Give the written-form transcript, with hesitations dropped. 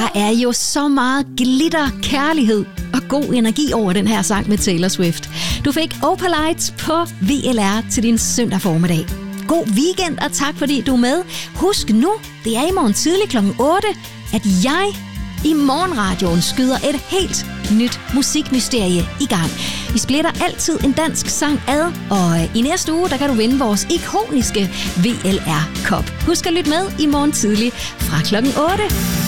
Der er jo så meget glitter, kærlighed og god energi over den her sang med Taylor Swift. Du fik Opalite på VLR til din søndag formiddag. God weekend, og tak fordi du er med. Husk nu, det er i morgen tidlig kl. 8, at jeg i morgenradioen skyder et helt nyt musikmysterie i gang. Vi splitter altid en dansk sang ad, og i næste uge, der kan du vinde vores ikoniske VLR Cup. Husk at lytte med i morgen tidlig fra kl. 8.